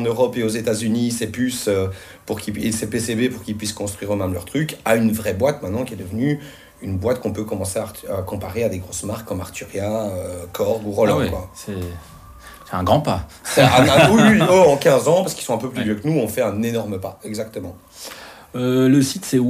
en Europe et aux États-Unis ces puces et ces PCB pour qu'ils puissent construire eux-mêmes leurs trucs, à une vraie boîte maintenant qui est devenue une boîte qu'on peut commencer à comparer à des grosses marques comme Arturia, Korg ou Roland. Ah ouais, quoi. c'est un grand pas. Oui, en 15 ans, parce qu'ils sont un peu plus vieux que nous, on fait un énorme pas, exactement. Le site c'est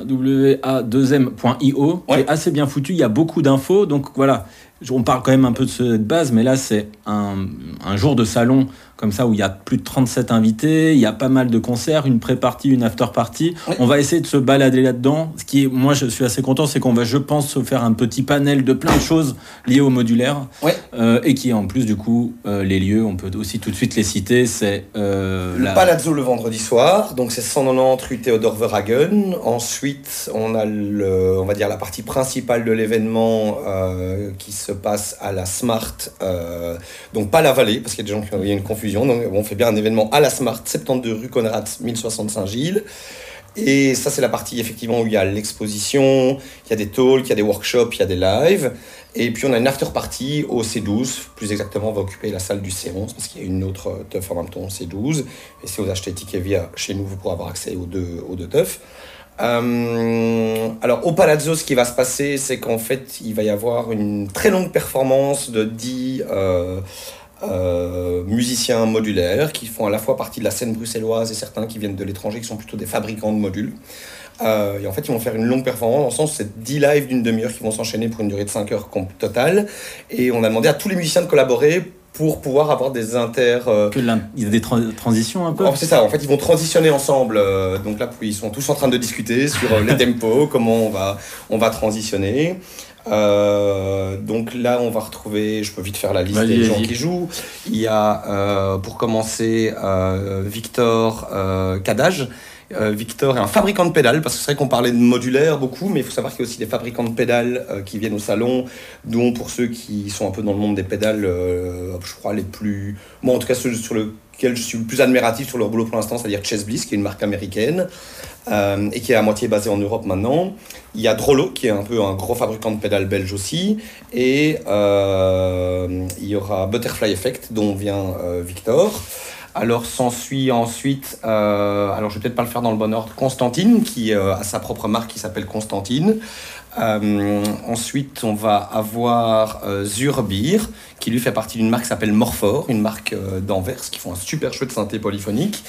wam.io, qui est assez bien foutu, il y a beaucoup d'infos, donc voilà, on parle quand même un peu de cette base, mais là c'est un jour de salon comme ça où il y a plus de 37 invités, il y a pas mal de concerts, une pré-party, une after-party. Oui. On va essayer de se balader là-dedans. Ce qui est, moi je suis assez content, c'est qu'on va, je pense, se faire un petit panel de plein de choses liées au modulaire. Oui. Et qui en plus du coup, les lieux, on peut aussi tout de suite les citer, c'est... le Palazzo le vendredi soir, donc c'est 190 rue Théodore Verhagen. Ensuite, on a on va dire la partie principale de l'événement qui se passe à la Smart, donc pas la Vallée, parce qu'il y a des gens qui ont eu une confusion. Donc on fait bien un événement à la Smart, 72 rue Conrad, 1065 Gilles. Et ça, c'est la partie effectivement où il y a l'exposition, il y a des talks, il y a des workshops, il y a des lives. Et puis on a une after party au C12, plus exactement on va occuper la salle du C11 parce qu'il y a une autre teuf en même temps au C12. Et si vous achetez ticket via chez nous, vous pourrez avoir accès aux deux teufs. Alors au Palazzo, ce qui va se passer, c'est qu'en fait il va y avoir une très longue performance de 10 musiciens modulaires qui font à la fois partie de la scène bruxelloise et certains qui viennent de l'étranger qui sont plutôt des fabricants de modules. Et en fait, ils vont faire une longue performance, dans le sens où c'est 10 lives d'une demi-heure qui vont s'enchaîner pour une durée de 5 heures totale. Et on a demandé à tous les musiciens de collaborer pour pouvoir avoir des il y a des transitions un peu. C'est ça, en fait, ils vont transitionner ensemble. Donc là, ils sont tous en train de discuter sur les tempos, comment on va transitionner. Donc là, on va retrouver, je peux vite faire la liste des gens qui jouent. Il y a, pour commencer, Victor Cadage. Victor est un fabricant de pédales, parce que c'est vrai qu'on parlait de modulaire beaucoup, mais il faut savoir qu'il y a aussi des fabricants de pédales qui viennent au salon, dont pour ceux qui sont un peu dans le monde des pédales, je crois les plus... Bon, en tout cas, ceux sur lesquels je suis le plus admiratif sur leur boulot pour l'instant, c'est-à-dire Chess Bliss, qui est une marque américaine, et qui est à moitié basée en Europe maintenant. Il y a Drollo, qui est un peu un gros fabricant de pédales belge aussi, et il y aura Butterfly Effect, dont vient Victor. Alors s'ensuit ensuite, alors je vais peut-être pas le faire dans le bon ordre, Constantine, qui a sa propre marque qui s'appelle Constantine. Ensuite, on va avoir Zurbier, qui lui fait partie d'une marque qui s'appelle Morphor, une marque d'Anvers, qui font un super chouette synthé polyphonique.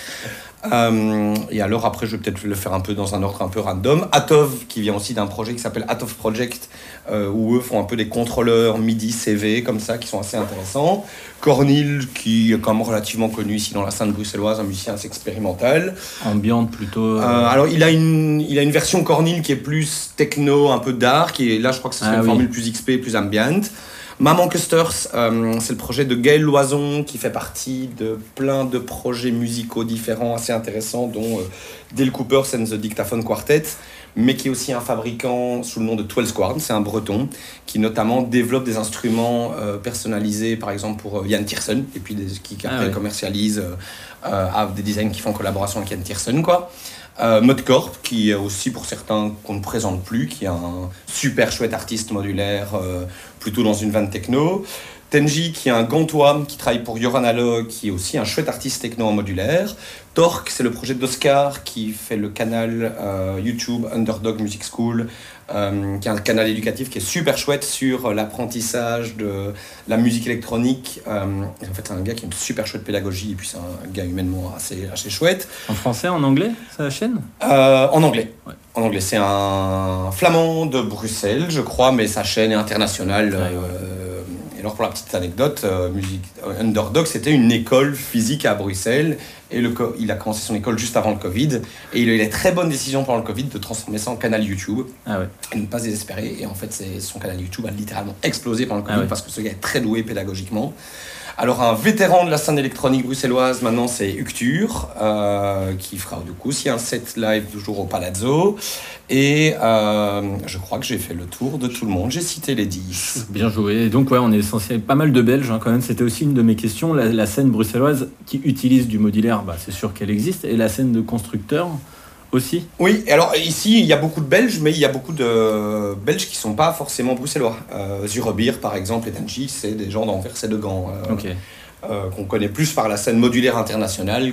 Et alors après, je vais peut-être le faire un peu dans un ordre un peu random. Atov, qui vient aussi d'un projet qui s'appelle Atov Project, où eux font un peu des contrôleurs MIDI CV comme ça, qui sont assez intéressants. Cornil, qui est quand même relativement connu ici dans la scène bruxelloise, un musicien assez expérimental. Ambiante plutôt. Alors il a une version Cornil qui est plus techno, un peu dark, et là je crois que ce serait une formule plus XP, plus ambient. Maman Custers, c'est le projet de Gaël Loison qui fait partie de plein de projets musicaux différents assez intéressants, dont Dale Coopers and the Dictaphone Quartet, mais qui est aussi un fabricant sous le nom de 12 Square, c'est un breton, qui notamment développe des instruments personnalisés, par exemple pour Jan Tiersen, et puis qui après commercialise des designs qui font collaboration avec Jan Tiersen, quoi. Modcorp, qui est aussi pour certains qu'on ne présente plus, qui est un super chouette artiste modulaire, plutôt dans une veine techno. Tenji, qui est un Gantois, qui travaille pour Your Analog, qui est aussi un chouette artiste techno en modulaire. Torque, c'est le projet d'Oscar, qui fait le canal YouTube Underdog Music School, qui est un canal éducatif qui est super chouette sur l'apprentissage de la musique électronique. En fait, c'est un gars qui a une super chouette pédagogie, et puis c'est un gars humainement assez chouette. En français, en anglais, sa chaîne ? En anglais. Ouais. En anglais, c'est un flamand de Bruxelles, je crois, mais sa chaîne est internationale. Et alors, pour la petite anecdote, Underdog, c'était une école physique à Bruxelles. Et il a commencé son école juste avant le Covid. Et il a eu la très bonne décision pendant le Covid de transformer ça en canal YouTube. Et de ne pas se désespérer. Et en fait, son canal YouTube a littéralement explosé pendant le Covid parce que ce gars est très doué pédagogiquement. Alors, un vétéran de la scène électronique bruxelloise, maintenant, c'est Ucture, qui fera du coup aussi un set live toujours au Palazzo. Et je crois que j'ai fait le tour de tout le monde. J'ai cité les 10. Bien joué. Et donc, on est censé pas mal de Belges, quand même. C'était aussi une de mes questions. La scène bruxelloise qui utilise du modulaire, c'est sûr qu'elle existe. Et la scène de constructeurs aussi. Oui, alors ici, il y a beaucoup de Belges, mais il y a beaucoup de Belges qui ne sont pas forcément bruxellois. Zurbier, par exemple, et Tenji, c'est des gens d'Anvers et de Gand. Qu'on connaît plus par la scène modulaire internationale